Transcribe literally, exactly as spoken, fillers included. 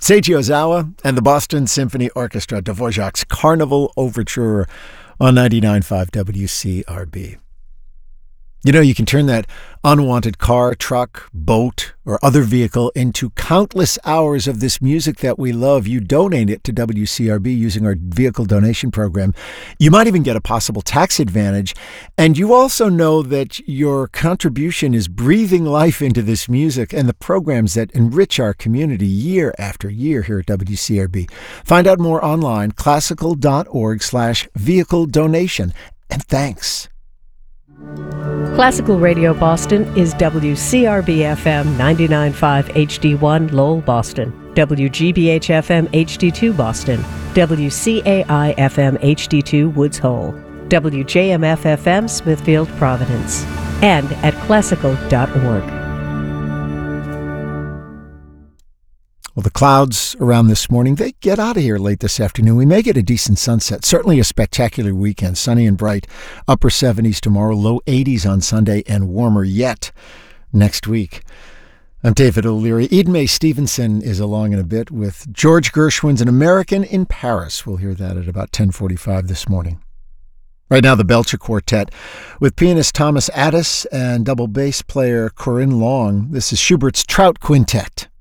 Seiji Ozawa and the Boston Symphony Orchestra, Dvorak's Carnival Overture on ninety-nine point five W C R B. You know, you can turn that unwanted car, truck, boat, or other vehicle into countless hours of this music that we love. You donate it to W C R B using our vehicle donation program. You might even get a possible tax advantage. And you also know that your contribution is breathing life into this music and the programs that enrich our community year after year here at W C R B. Find out more online, classical.org slash vehicle donation. And thanks. Classical Radio Boston is W C R B F M ninety-nine point five H D one Lowell, Boston, W G B H F M H D two Boston, W C A I F M H D two Woods Hole, W J M F F M Smithfield, Providence, and at classical dot org. Well, the clouds around this morning, they get out of here late this afternoon. We may get a decent sunset. Certainly a spectacular weekend. Sunny and bright. Upper seventies tomorrow, low eighties on Sunday, and warmer yet next week. I'm David O'Leary. Eden Mae Stevenson is along in a bit with George Gershwin's An American in Paris. We'll hear that at about ten forty-five this morning. Right now, the Belcher Quartet with pianist Thomas Addis and double bass player Corinne Long. This is Schubert's Trout Quintet.